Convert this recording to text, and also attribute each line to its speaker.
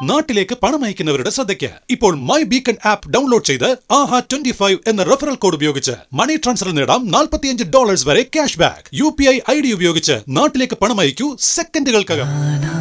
Speaker 1: നാട്ടിലേക്ക് പണം അയക്കുന്നവരുടെ ശ്രദ്ധയ്ക്ക് ഇപ്പോൾ മൈ ബീക്കൺ ആപ്പ് ഡൗൺലോഡ് ചെയ്ത് AHA25 എന്ന റെഫറൽ കോഡ് ഉപയോഗിച്ച് മണി ട്രാൻസ്ഫർ നേടാം $45 വരെ ക്യാഷ് ബാക്ക്. UPI ID ഉപയോഗിച്ച് നാട്ടിലേക്ക് പണം അയക്കൂ സെക്കൻഡുകൾക്കകം.